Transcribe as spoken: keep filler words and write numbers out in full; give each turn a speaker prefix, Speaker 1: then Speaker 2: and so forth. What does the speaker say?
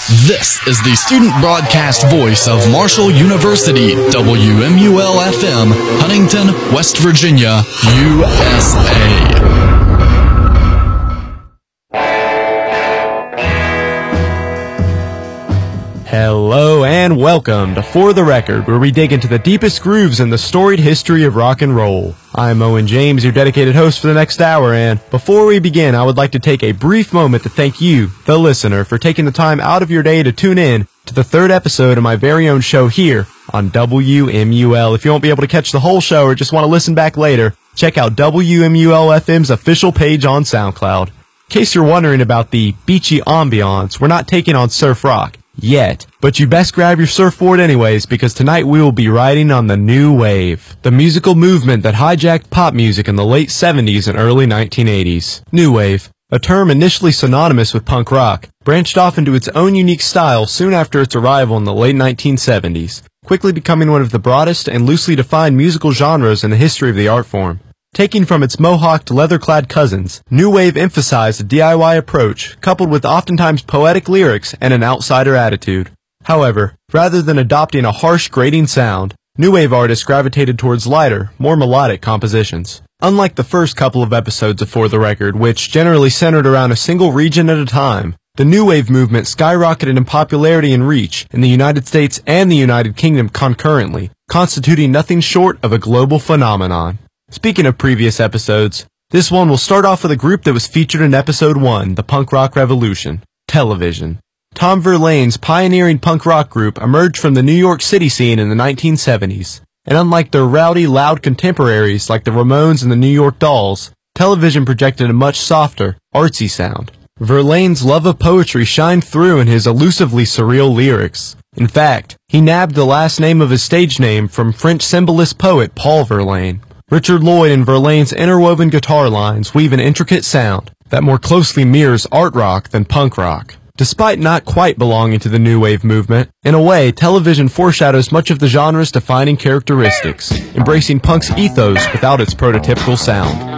Speaker 1: This is the student broadcast voice of Marshall University, W M U L F M, Huntington, West Virginia, U S A.
Speaker 2: Hello and welcome to For the Record, where we dig into the deepest grooves in the storied history of rock and roll. I'm Owen James, your dedicated host for the next hour, and before we begin, I would like to take a brief moment to thank you, the listener, for taking the time out of your day to tune in to the third episode of my very own show here on W M U L. If you won't be able to catch the whole show or just want to listen back later, check out W M U L F M's official page on SoundCloud. In case you're wondering about the beachy ambiance, we're not taking on surf rock yet, but you best grab your surfboard anyways, because tonight we will be riding on the new wave, the musical movement that hijacked pop music in the late seventies and early nineteen eighties. New wave, a term initially synonymous with punk rock, branched off into its own unique style soon after its arrival in the late nineteen seventies, quickly becoming one of the broadest and loosely defined musical genres in the history of the art form. Taking from its mohawked, leather-clad cousins, New Wave emphasized a D I Y approach, coupled with oftentimes poetic lyrics and an outsider attitude. However, rather than adopting a harsh, grating sound, New Wave artists gravitated towards lighter, more melodic compositions. Unlike the first couple of episodes of For the Record, which generally centered around a single region at a time, the New Wave movement skyrocketed in popularity and reach in the United States and the United Kingdom concurrently, constituting nothing short of a global phenomenon. Speaking of previous episodes, this one will start off with a group that was featured in episode one, the punk rock revolution, Television. Tom Verlaine's pioneering punk rock group emerged from the New York City scene in the nineteen seventies, and unlike their rowdy, loud contemporaries like the Ramones and the New York Dolls, Television projected a much softer, artsy sound. Verlaine's love of poetry shined through in his elusively surreal lyrics. In fact, he nabbed the last name of his stage name from French symbolist poet Paul Verlaine. Richard Lloyd and Verlaine's interwoven guitar lines weave an intricate sound that more closely mirrors art rock than punk rock. Despite not quite belonging to the New Wave movement, in a way, Television foreshadows much of the genre's defining characteristics, embracing punk's ethos without its prototypical sound.